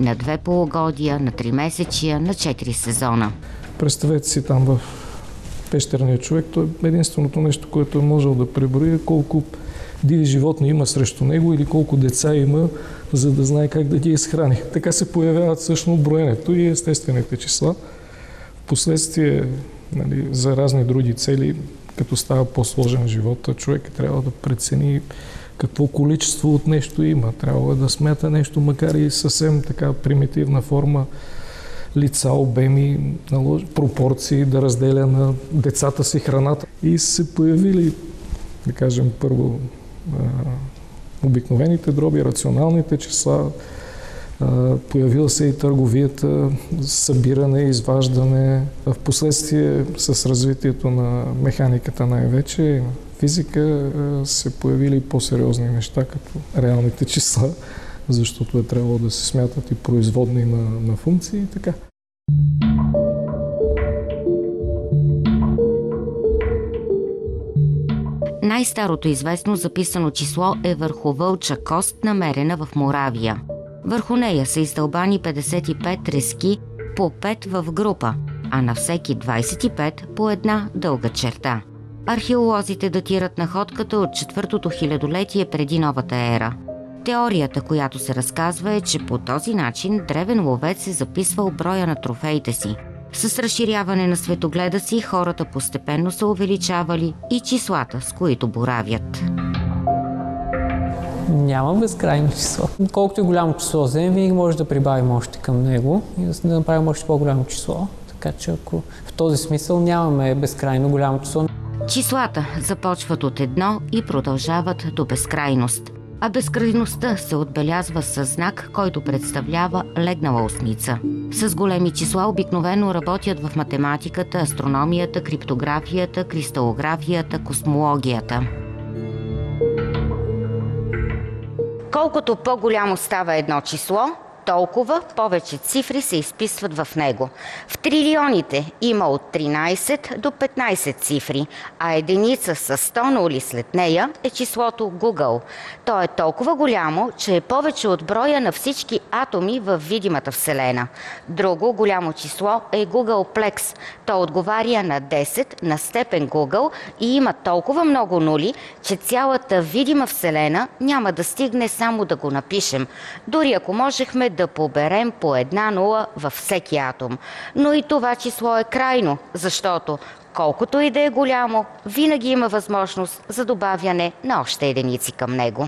на 2 полугодия, на 3 месечия, на 4 сезона. Представете си там в Пещерния човек, той е единственото нещо, което е можел да преброи, колко диви животни има срещу него или колко деца има, за да знае как да ги изхрани. Така се появяват всъщност броенето и естествените числа. Впоследствие, нали, за разни други цели, като става по-сложен живота, човек трябва да прецени какво количество от нещо има. Трябва да смята нещо, макар и съвсем така примитивна форма, лица, обеми, пропорции, да разделя на децата си храната. И се появили, да кажем, първо обикновените дроби, рационалните числа, появила се и търговията, събиране, изваждане. В последствие с развитието на механиката най-вече и на физика се появили по-сериозни неща, като реалните числа, защото е трябвало да се смятат и производни на функции и така. Най-старото известно записано число е върху вълча кост, намерена в Моравия. Върху нея са издълбани 55 трески по 5 в група, а на всеки 25 по една дълга черта. Археолозите датират находката от 4-то хилядолетие преди новата ера. Теорията, която се разказва, е, че по този начин древен ловец е записвал броя на трофеите си. С разширяване на светогледа си хората постепенно са увеличавали и числата, с които боравят. Няма безкрайно число. Колкото и голямо число вземем, винаги може да прибавим още към него и да направим още по-голямо число. Така че ако в този смисъл нямаме безкрайно голямо число. Числата започват от 1 и продължават до безкрайност. А безкрайността се отбелязва със знак, който представлява легнала осница. С големи числа обикновено работят в математиката, астрономията, криптографията, кристалографията, космологията. Колкото по-голямо става едно число, толкова повече цифри се изписват в него. В трилионите има от 13 до 15 цифри, а единица с 100 нули след нея е числото Google. То е толкова голямо, че е повече от броя на всички атоми в видимата Вселена. Друго голямо число е Googleplex. То отговаря на 10 на степен Google и има толкова много нули, че цялата видима Вселена няма да стигне само да го напишем. Дори ако можехме да поберем по една нула във всеки атом. Но и това число е крайно, защото колкото и да е голямо, винаги има възможност за добавяне на още единици към него.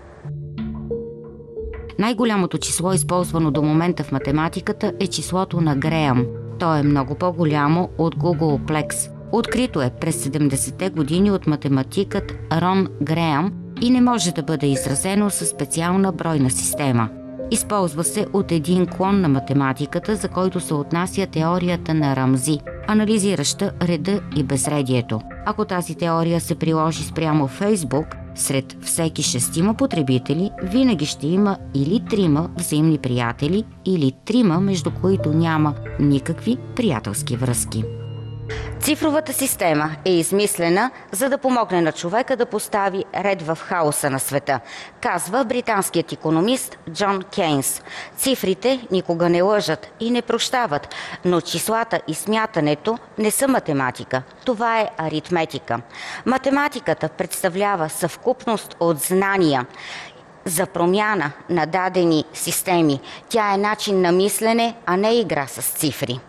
Най-голямото число, използвано до момента в математиката, е числото на Греъм. То е много по-голямо от Googleplex. Открито е през 70-те години от математикът Рон Греъм и не може да бъде изразено със специална бройна система. Използва се от един клон на математиката, за който се отнася теорията на Рамзи, анализираща реда и безредието. Ако тази теория се приложи спрямо Фейсбук, сред всеки 6 потребители винаги ще има или 3 взаимни приятели, или 3, между които няма никакви приятелски връзки. Цифровата система е измислена, за да помогне на човека да постави ред в хаоса на света, казва британският икономист Джон Кейнс. Цифрите никога не лъжат и не прощават, но числата и смятането не са математика. Това е аритметика. Математиката представлява съвкупност от знания за промяна на дадени системи. Тя е начин на мислене, а не игра с цифри.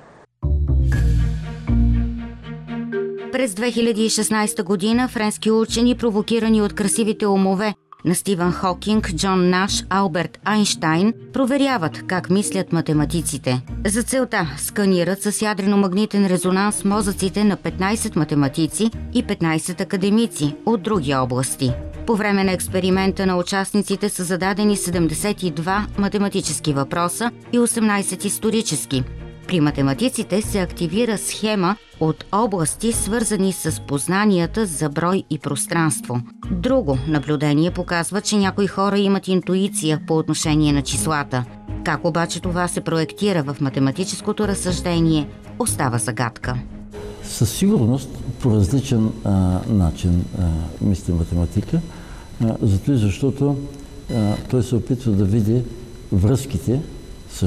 През 2016 година френски учени, провокирани от красивите умове на Стивън Хокинг, Джон Наш, Алберт Айнщайн, проверяват как мислят математиците. За целта сканират с ядрено-магнитен резонанс мозъците на 15 математици и 15 академици от други области. По време на експеримента на участниците са зададени 72 математически въпроса и 18 исторически. При математиците се активира схема от области, свързани с познанията за брой и пространство. Друго наблюдение показва, че някои хора имат интуиция по отношение на числата. Как обаче това се проектира в математическото разсъждение, остава загадка. Със сигурност по различен начин мисли математика, защото той се опитва да види връзките